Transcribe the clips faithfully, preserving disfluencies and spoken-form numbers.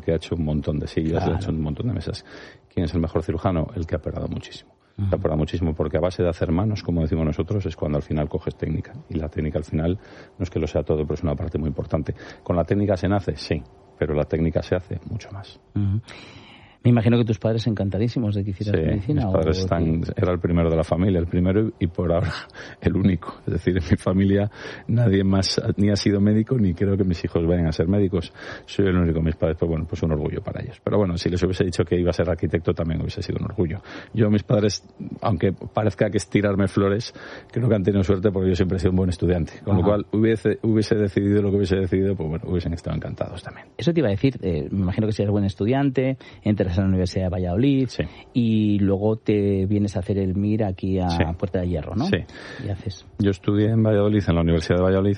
que ha hecho un montón de sillas, Claro. ha hecho un montón de mesas. ¿Quién es el mejor cirujano? El que ha operado muchísimo. Se ha operado muchísimo porque a base de hacer manos, como decimos nosotros, es cuando al final coges técnica. Y la técnica al final no es que lo sea todo, pero es una parte muy importante. ¿Con la técnica se nace? Sí, pero la técnica se hace mucho más. Uh-huh. Me imagino que tus padres encantadísimos de que hicieras Sí, medicina. mis padres o están, que... era el primero de la familia, el primero y por ahora el único. Es decir, en mi familia nadie más ni ha sido médico, ni creo que mis hijos vayan a ser médicos. Soy el único. Mis padres, pues bueno, pues un orgullo para ellos. Pero bueno, si les hubiese dicho que iba a ser arquitecto, también hubiese sido un orgullo. Yo, mis padres, aunque parezca que es tirarme flores, creo que han tenido suerte porque yo siempre he sido un buen estudiante. Con Ajá. lo cual, hubiese, hubiese decidido lo que hubiese decidido, pues bueno, hubiesen estado encantados también. Eso te iba a decir, eh, me imagino que si eres buen estudiante, entras a la Universidad de Valladolid, sí. y luego te vienes a hacer el M I R aquí a sí. Puerta de Hierro, ¿no? Sí. ¿Y haces? Yo estudié en Valladolid, en la Universidad de Valladolid.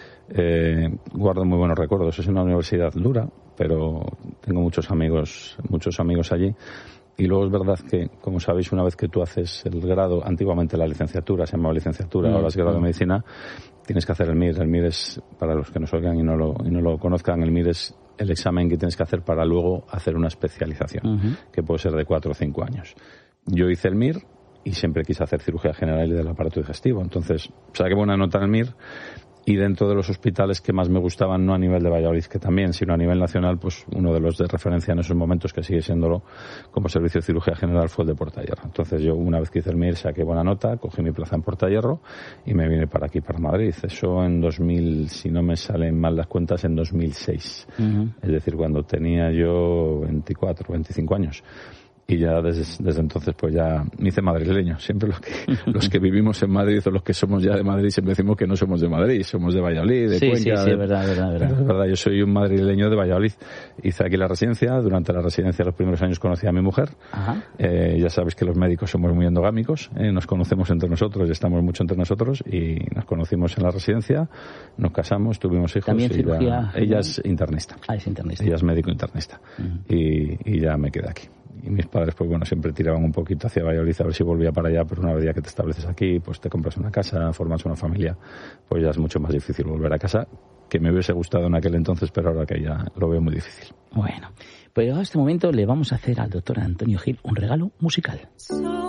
Eh, guardo muy buenos recuerdos. Es una universidad dura, pero tengo muchos amigos, muchos amigos allí. Y luego es verdad que, como sabéis, una vez que tú haces el grado, antiguamente la licenciatura, se llamaba licenciatura, mm, ahora es grado mm. de medicina, tienes que hacer el M I R. El M I R es, para los que nos oigan y no lo, y no lo conozcan, el M I R es el examen que tienes que hacer para luego hacer una especialización, uh-huh. que puede ser de cuatro o cinco años. Yo hice el M I R y siempre quise hacer cirugía general y del aparato digestivo. Entonces, saqué buena nota en el M I R y dentro de los hospitales que más me gustaban, no a nivel de Valladolid, que también, sino a nivel nacional, pues uno de los de referencia en esos momentos, que sigue siéndolo como servicio de cirugía general, fue el de Portahierro. Entonces yo, una vez que hice el M I R, saqué buena nota, cogí mi plaza en Portahierro y me vine para aquí, para Madrid. Eso en dos mil, si no me salen mal las cuentas, en dos mil seis. Uh-huh. Es decir, cuando tenía yo veinticuatro, veinticinco años. Y ya desde, desde entonces pues ya me hice madrileño. Siempre los que, los que vivimos en Madrid o los que somos ya de Madrid siempre decimos que no somos de Madrid, somos de Valladolid, de sí, Cuenca. Sí, sí, de... es verdad, verdad, verdad. Es verdad, yo soy un madrileño de Valladolid. Hice aquí la residencia. Durante la residencia, los primeros años, conocí a mi mujer. Ajá. Eh, ya sabéis que los médicos somos muy endogámicos, eh, nos conocemos entre nosotros y estamos mucho entre nosotros, y nos conocimos en la residencia, nos casamos, tuvimos hijos. ¿También cirugía? Ya... Ella es internista. Ah, es internista. Ella es médico internista. Uh-huh. y, y ya me quedé aquí. Y mis padres, pues bueno, siempre tiraban un poquito hacia Valladolid a ver si volvía para allá, pero una vez ya que te estableces aquí, pues te compras una casa, formas una familia, pues ya es mucho más difícil volver a casa, que me hubiese gustado en aquel entonces, pero ahora que ya lo veo muy difícil. Bueno, pues llegado a este momento le vamos a hacer al doctor Antonio Gil un regalo musical.